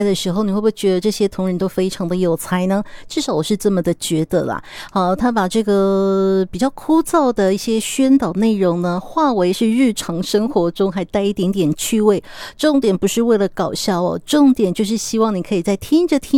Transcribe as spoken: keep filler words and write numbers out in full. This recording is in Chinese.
的时候，你会不会觉得这些同仁都非常的有才呢？至少我是这么的觉得啦。好，他把这个比较枯燥的一些宣导内容呢，化为是日常生活中还带一点点趣味。重点不是为了搞笑哦，重点就是希望你可以在听着听